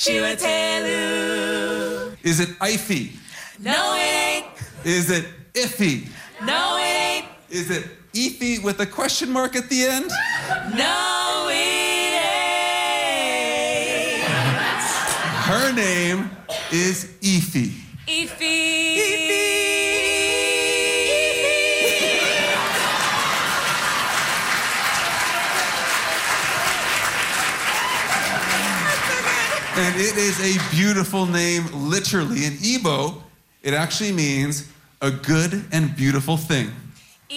Chiwetelụ. Is it Ify? No, it ain't. Is it Iffy? No, it ain't. Is it Ethy with a question mark at the end? No, it ain't. Her name is Ify. Ify. And it is a beautiful name, literally. In Igbo, it actually means a good and beautiful thing.